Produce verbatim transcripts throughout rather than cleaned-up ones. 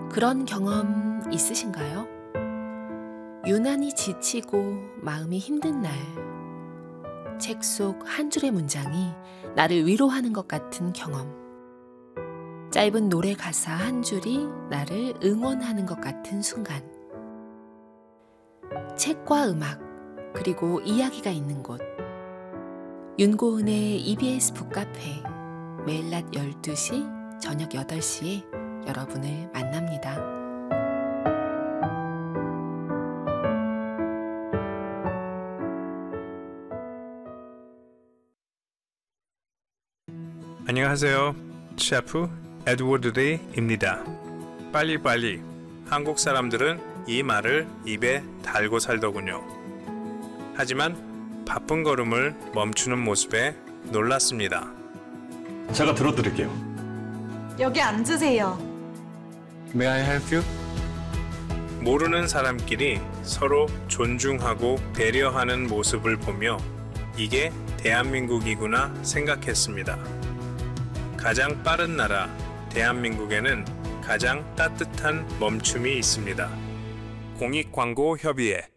그런 경험 있으신가요? 유난히 지치고 마음이 힘든 날, 책 속 한 줄의 문장이 나를 위로하는 것 같은 경험. 짧은 노래 가사 한 줄이 나를 응원하는 것 같은 순간. 책과 음악, 그리고 이야기가 있는 곳. 윤고은의 이비에스 북카페. 매일 낮 열두 시, 저녁 여덟 시에 여러분을 만납니다. 안녕하세요. 셰프 에드워드 리입니다. 빨리빨리. 한국 사람들은 이 말을 입에 달고 살더군요. 하지만 바쁜 걸음을 멈추는 모습에 놀랐습니다. 제가 들어드릴게요. 여기 앉으세요. May I help you? 모르는 사람끼리 서로 존중하고 배려하는 모습을 보며 이게 대한민국이구나 생각했습니다. 가장 빠른 나라 대한민국에는 가장 따뜻한 멈춤이 있습니다. 공익광고협의회.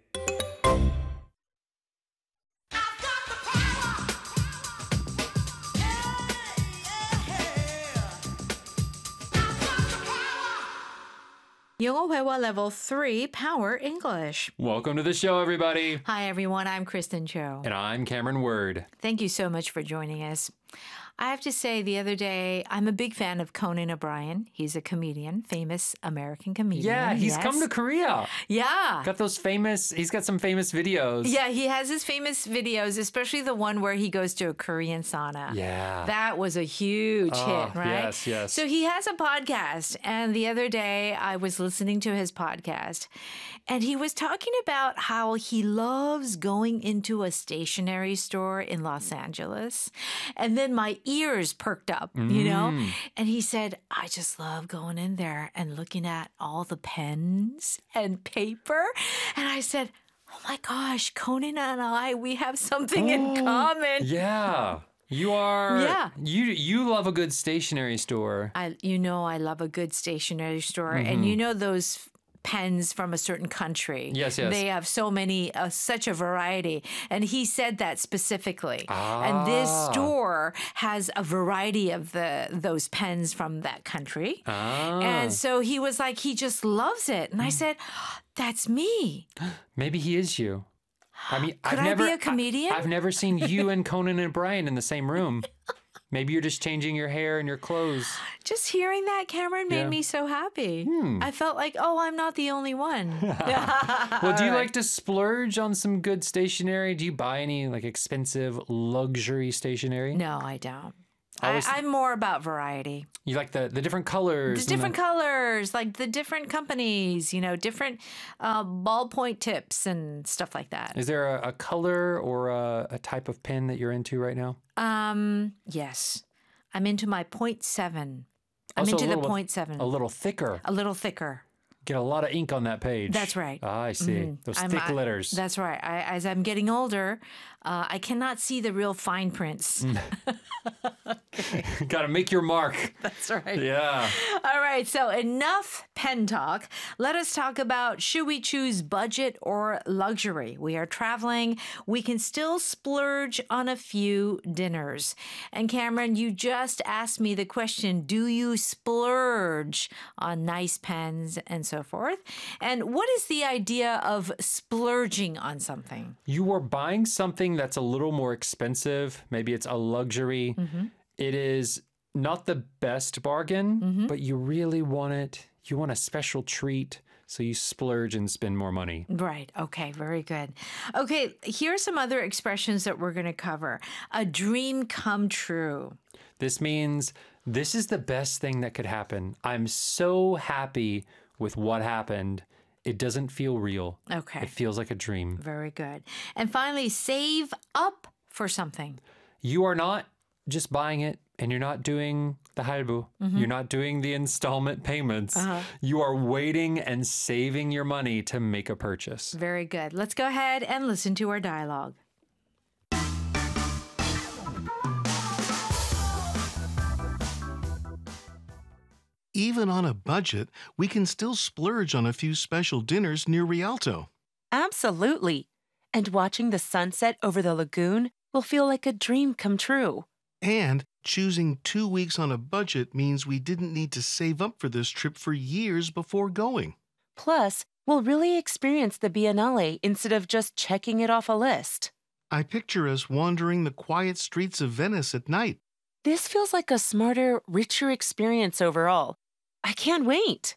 영어 회화 Level three Power English. Welcome to the show, everybody. Hi, everyone. I'm Kristen Cho. And I'm Cameron Word. Thank you so much for joining us. I have to say, the other day, I'm a big fan of Conan O'Brien. He's a comedian, famous American comedian. Yeah, he's yes. come to Korea. Yeah. Got those famous, he's got some famous videos. Yeah, he has his famous videos, especially the one where he goes to a Korean sauna. Yeah. That was a huge Oh, hit, right? yes, yes. So he has a podcast. And the other day, I was listening to his podcast. And he was talking about how he loves going into a stationery store in Los Angeles. And then my ears perked up, you know? And he said, I just love going in there and looking at all the pens and paper. And I said, oh my gosh, Conan and I, we have something in common. Yeah. You are, Yeah. you you love a good stationery store. I, you know, I love a good stationery store. And you know those pens from a certain country. Yes, yes. They have so many, uh, such a variety. And he said that specifically. And this Ah. store has a variety of the those pens from that country. Ah. And so he was like, he just loves it. And I said, that's me. Maybe he is you. I mean, Could I've I never, be a comedian? I, have never seen you and Conan and Brian in the same room. Maybe you're just changing your hair and your clothes. Just hearing that, Cameron, made Yeah. me so happy. I felt like, oh, I'm not the only one. Well, do you like to splurge on some good stationery? Do you buy any like expensive luxury stationery? No, I don't. I I, was- I'm more about variety. You like the, the different colors? The and different colors, like the different companies, you know, different uh, ballpoint tips and stuff like that. Is there a, a color or a, a type of pen that you're into right now? Um, yes, I'm into my point seven. I'm Also a into the little- point seven. A little thicker. A little thicker. Get a lot of ink on that page. That's right. Ah, I see. Those I'm- thick I- letters. That's right. I, as I'm getting older, uh, I cannot see the real fine prints. Got to make your mark. That's right. Yeah. All right, so enough pen talk. Let us talk about, should we choose budget or luxury? We are traveling. We can still splurge on a few dinners. And Cameron, you just asked me the question, do you splurge on nice pens and so forth? And what is the idea of splurging on something? You are buying something that's a little more expensive. Maybe it's a luxury. It is not the best bargain, but you really want it. You want a special treat. So you splurge and spend more money. Right. Okay. Very good. Okay. Here are some other expressions that we're going to cover. A dream come true. This means this is the best thing that could happen. I'm so happy with what happened. It doesn't feel real. Okay. It feels like a dream. Very good. And finally, save up for something. You are not just buying it and you're not doing the halbu. You're not doing the installment payments. You are waiting and saving your money to make a purchase. Very good. Let's go ahead and listen to our dialogue. even on a budget, we can still splurge on a few special dinners near Rialto. Absolutely. And watching the sunset over the lagoon will feel like a dream come true. And choosing two weeks on a budget means we didn't need to save up for this trip for years before going. Plus, we'll really experience the Biennale instead of just checking it off a list. I picture us wandering the quiet streets of Venice at night. This feels like a smarter, richer experience overall. I can't wait.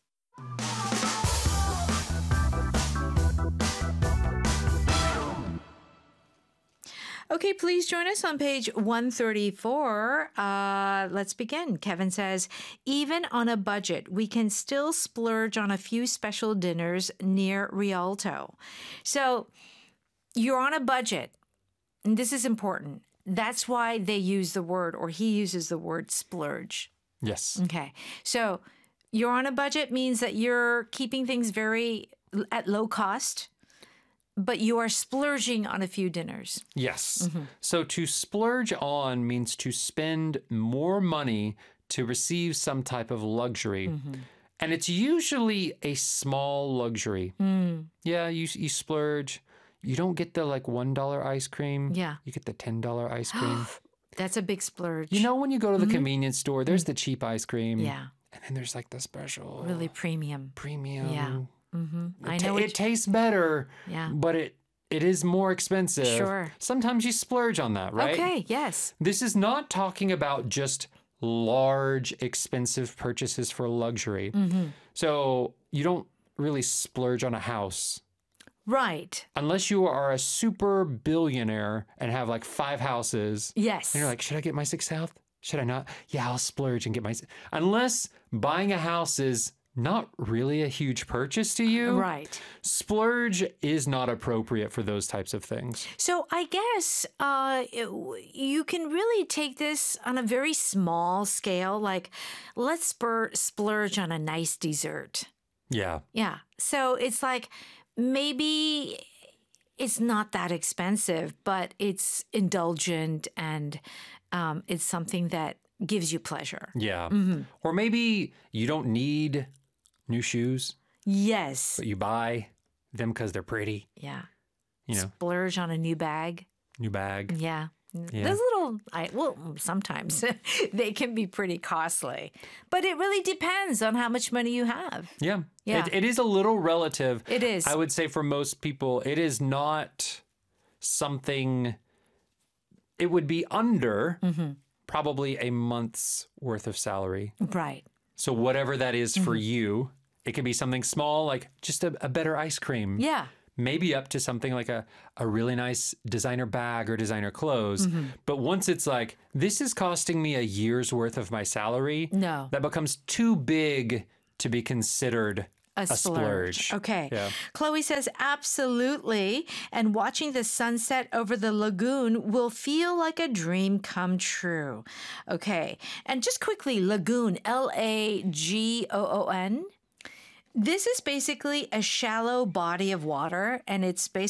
Okay, please join us on page one thirty-four. Uh, let's begin. Kevin says, even on a budget, we can still splurge on a few special dinners near Rialto. So you're on a budget, and this is important. That's why they use the word, or he uses the word splurge. Yes. Okay. So you're on a budget means that you're keeping things very at low cost, but you are splurging on a few dinners. Yes. So to splurge on means to spend more money to receive some type of luxury. And it's usually a small luxury. Mm. Yeah, you you splurge. You don't get the like one dollar ice cream. Yeah. You get the ten dollar ice cream. That's a big splurge. You know when you go to the convenience store, there's the cheap ice cream. Yeah. And then there's like the special Really premium. premium. Yeah. hmm It, I ta- know. what it tastes better, Yeah. but it it is more expensive. Sure. Sometimes you splurge on that, right? Okay, yes. This is not talking about just large, expensive purchases for luxury. Mm-hmm. So you don't really splurge on a house Right. unless you are a super billionaire and have like five houses. Yes. And you're like, should I get my sixth house? Should I not? Yeah, I'll splurge and get my. s-" Unless buying a house is not really a huge purchase to you. Right. Splurge is not appropriate for those types of things. So I guess uh, it- you can really take this on a very small scale. Like, let's spur- splurge on a nice dessert. Yeah. Yeah. So it's like maybe it's not that expensive, but it's indulgent and um, it's something that gives you pleasure. Yeah. Mm-hmm. Or maybe you don't need new shoes, Yes. but you buy them because they're pretty. Yeah. You know, Splurge on a new bag. new bag. Yeah. Yeah. Those little, I well, sometimes they can be pretty costly, but it really depends on how much money you have. Yeah. Yeah. It, it is a little relative. It is. I would say for most people, it is not something, it would be under Mm-hmm. probably a month's worth of salary. Right. So whatever that is for Mm-hmm. you, it can be something small, like just a, a better ice cream. Yeah. Maybe up to something like a, a really nice designer bag or designer clothes. Mm-hmm. But once it's like, this is costing me a year's worth of my salary, No. that becomes too big to be considered A, a splurge. splurge. Okay. Yeah. Chloe says, absolutely. And watching the sunset over the lagoon will feel like a dream come true. Okay. And just quickly, lagoon, L A G O O N. This is basically a shallow body of water, and it's basically